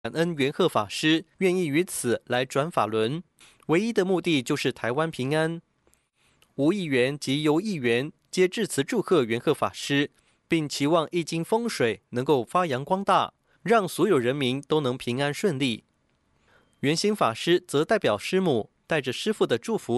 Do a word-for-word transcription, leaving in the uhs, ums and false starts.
感恩元鹤法师愿意于此来转法轮，唯一的目的就是台湾平安。吴议员及游议员皆致辞祝贺元鹤法师，并期望易经风水能够发扬光大，让所有人民都能平安顺利。元兴法师则代表师母，带着师父的祝福。